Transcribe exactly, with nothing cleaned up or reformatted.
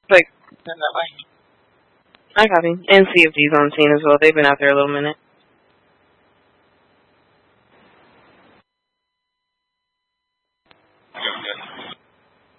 Like, that way. I copy. And C F G's on scene as well. They've been out there a little minute.